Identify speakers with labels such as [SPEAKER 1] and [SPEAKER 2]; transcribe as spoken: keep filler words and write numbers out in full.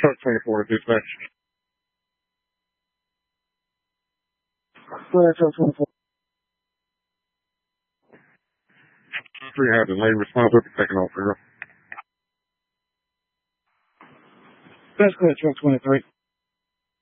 [SPEAKER 1] Truck twenty-four, dispatch.
[SPEAKER 2] Go ahead, truck twenty-four.
[SPEAKER 1] Three had the lane response will be taken off, girl.
[SPEAKER 2] That's good, truck twenty-three.